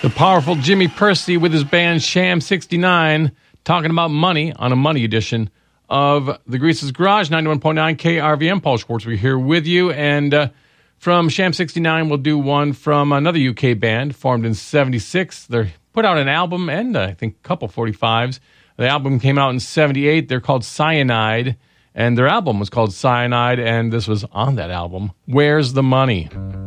The powerful Jimmy Percy with his band Sham 69 talking about money on a money edition of the Grease's Garage, 91.9 KRVM. Paul Schwartz, we're here with you. And from Sham 69, we'll do one from another UK band formed in 76. They put out an album and I think a couple 45s. The album came out in 78. They're called Cyanide. And their album was called Cyanide. And this was on that album, Where's the Money?